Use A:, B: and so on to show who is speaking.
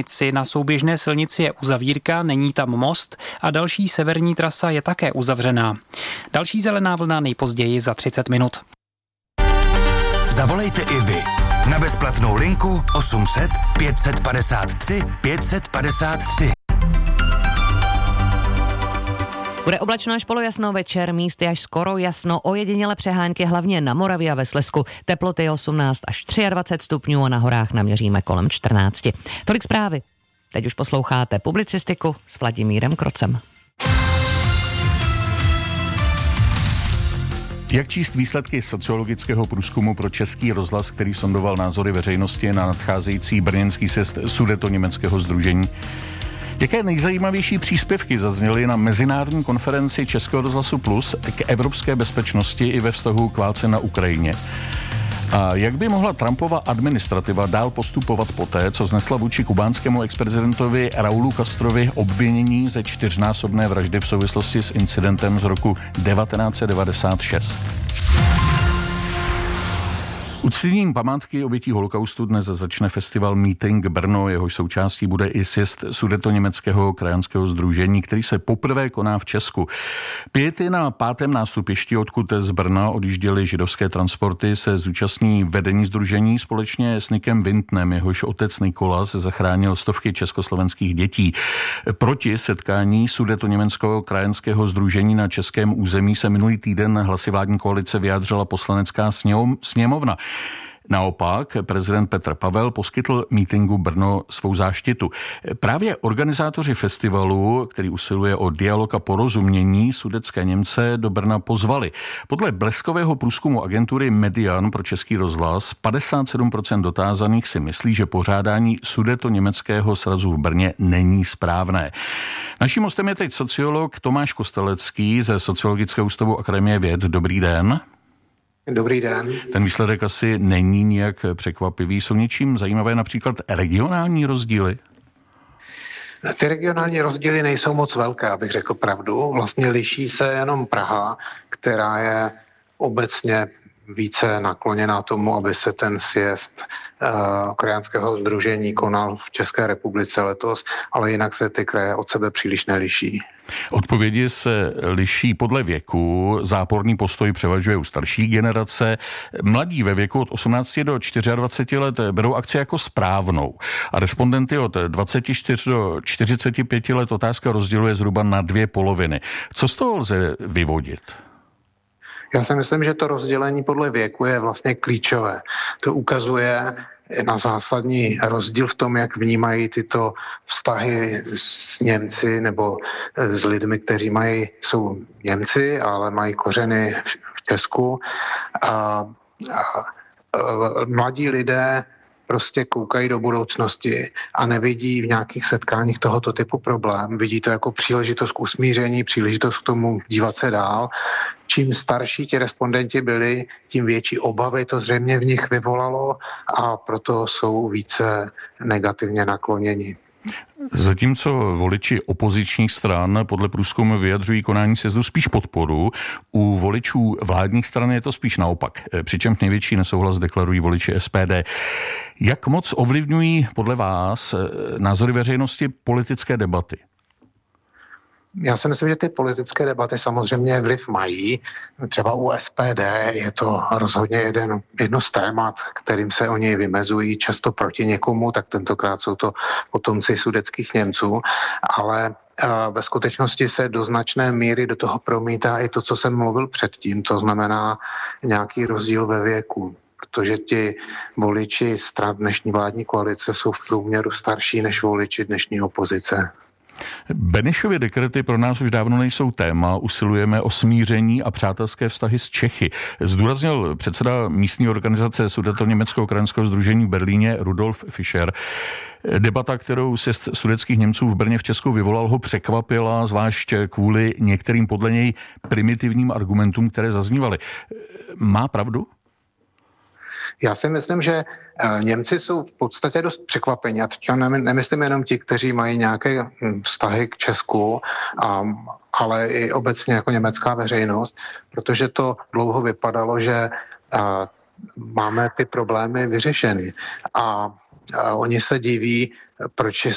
A: dálnici. Na souběžné silnici je uzavírka, není tam most a další severní trasa je také uzavřená. Další zelená vlna nejpozději za 30 minut.
B: Zavolejte i vy na bezplatnou linku 800 553 553.
C: Bude oblačno až polojasno, večer místy až skoro jasno, ojediněle přehánky hlavně na Moravě a ve Slezsku. Teploty 18 až 23 stupňů a na horách naměříme kolem 14. Tolik zprávy. Teď už posloucháte publicistiku s Vladimírem Krocem.
D: Jak číst výsledky sociologického průzkumu pro Český rozhlas, který sondoval názory veřejnosti na nadcházející brněnský sjezd Sudetoněmeckého sdružení? Jaké nejzajímavější příspěvky zazněly na mezinárodní konferenci Českého rozhlasu Plus k evropské bezpečnosti i ve vztahu k válce na Ukrajině? A jak by mohla Trumpova administrativa dál postupovat poté, co vznesla vůči kubánskému exprezidentovi Raulu Castrovi obvinění ze 4násobné vraždy v souvislosti s incidentem z roku 1996? Uctěním památky obětí holokaustu dnes začne festival Meeting Brno, jehož součástí bude i sjezd Sudetoněmeckého krajanského sdružení, který se poprvé koná v Česku. Piety na 5. nástupišti, odkud z Brna odjížděly židovské transporty, se zúčastní vedení sdružení společně s Nikem Wintnem, jehož otec Nikolas zachránil stovky československých dětí. Proti setkání Sudetoněmeckého krajanského sdružení na českém území se minulý týden hlasy vládní koalice vyjádřila poslanecká sněmovna. Naopak prezident Petr Pavel poskytl mítingu Brno svou záštitu. Právě organizátoři festivalu, který usiluje o dialog a porozumění, sudetské Němce do Brna pozvali. Podle bleskového průzkumu agentury Median pro Český rozhlas 57% dotázaných si myslí, že pořádání Sudetoněmeckého srazu v Brně není správné. Naším hostem je teď sociolog Tomáš Kostelecký ze Sociologického ústavu Akademie věd. Dobrý den.
E: Dobrý den.
D: Ten výsledek asi není nijak překvapivý. Jsou něčím zajímavé například regionální rozdíly?
E: Ty regionální rozdíly nejsou moc velké, abych řekl pravdu. Vlastně liší se jenom Praha, která je obecně více nakloněná tomu, aby se ten sjezd krajanského sdružení konal v České republice letos, ale jinak se ty kraje od sebe příliš neliší.
D: Odpovědi se liší podle věku, záporný postoj převažuje u starší generace. Mladí ve věku od 18 do 24 let berou akci jako správnou a respondenty od 24 do 45 let otázka rozděluje zhruba na 2 poloviny. Co z toho lze vyvodit?
E: Já si myslím, že to rozdělení podle věku je vlastně klíčové. To ukazuje na zásadní rozdíl v tom, jak vnímají tyto vztahy s Němci nebo s lidmi, kteří jsou Němci, ale mají kořeny v Česku. A mladí lidé prostě koukají do budoucnosti a nevidí v nějakých setkáních tohoto typu problém. Vidí to jako příležitost k usmíření, příležitost k tomu dívat se dál. Čím starší ti respondenti byli, tím větší obavy to zřejmě v nich vyvolalo a proto jsou více negativně nakloněni.
D: Zatímco voliči opozičních stran podle průzkumu vyjadřují konání sjezdu spíš podporu, u voličů vládních stran je to spíš naopak. Přičemž největší nesouhlas deklarují voliči SPD. Jak moc ovlivňují podle vás názory veřejnosti politické debaty?
E: Já si myslím, že ty politické debaty samozřejmě vliv mají. Třeba u SPD je to rozhodně jedno z témat, kterým se oni vymezují často proti někomu, tak tentokrát jsou to potomci sudetských Němců, ale ve skutečnosti se do značné míry do toho promítá i to, co jsem mluvil předtím, to znamená nějaký rozdíl ve věku, protože ti voliči stran dnešní vládní koalice jsou v průměru starší než voliči dnešní opozice.
D: Benešovy dekrety pro nás už dávno nejsou téma, usilujeme o smíření a přátelské vztahy s Čechy. Zdůraznil předseda místní organizace Sudetoněmeckého krajanského sdružení v Berlíně Rudolf Fischer. Debata, kterou sjezd sudetských Němců v Brně v Česku vyvolal, ho překvapila, zvlášť kvůli některým podle něj primitivním argumentům, které zaznívaly. Má pravdu?
E: Já si myslím, že Němci jsou v podstatě dost překvapení. A teď nemyslím jenom ti, kteří mají nějaké vztahy k Česku, ale i obecně jako německá veřejnost, protože to dlouho vypadalo, že máme ty problémy vyřešeny. A oni se diví, proč